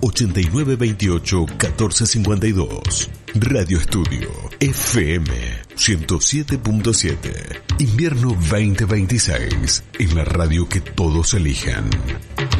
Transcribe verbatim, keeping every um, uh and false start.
ochenta y nueve veintiocho catorce cincuenta y dos. Radio Estudio F M ciento siete punto siete. Invierno veinte veintiséis. En la radio que todos eligen.